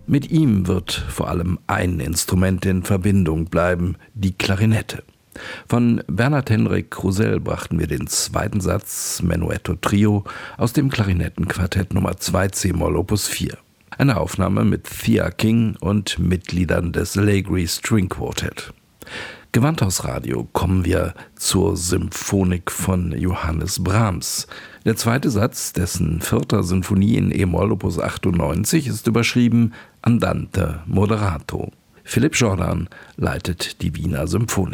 Mit ihm wird vor allem ein Instrument in Verbindung bleiben, die Klarinette. Von Bernhard Henrik Roussel brachten wir den zweiten Satz Menuetto Trio aus dem Klarinettenquartett Nummer 2 c-Moll Opus 4. Eine Aufnahme mit Thea King und Mitgliedern des Allegri String Quartet. Gewandhausradio kommen wir zur Symphonik von Johannes Brahms. Der zweite Satz dessen 4. Sinfonie in e-Moll Opus 98 ist überschrieben Andante moderato. Philipp Jordan leitet die Wiener Symphonik.